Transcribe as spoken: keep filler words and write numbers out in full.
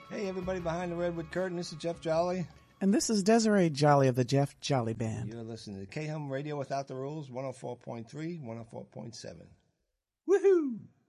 Hey, everybody behind the Redwood Curtain. This is Jeff Jolly. And this is Desiree Jolly of the Jeff Jolly Band. You're listening to K-Hum Radio Without the Rules, one oh four point three, one oh four point seven. Woohoo!